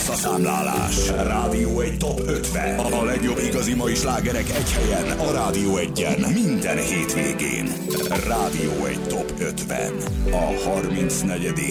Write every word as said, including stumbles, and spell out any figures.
visszaszámlálás. Rádió egy top ötven. A legjobb igazi mai slágerek egy helyen. A Rádió egyen. Minden hétvégén. Rádió egy top ötven. A harmincnegyedik